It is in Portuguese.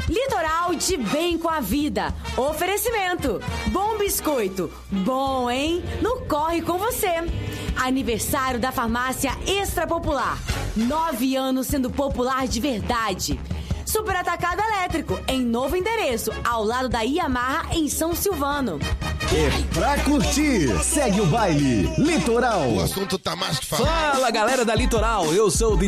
Litoral de bem com a vida. Oferecimento. Bom biscoito. Bom, hein? No Corre com você. Aniversário da Farmácia Extra Popular. 9 anos sendo popular de verdade. Super Atacado Elétrico, em novo endereço, ao lado da Yamaha, em São Silvano. E pra curtir, segue o baile Litoral. O assunto tá mais que falado. Fala, galera da Litoral, eu sou o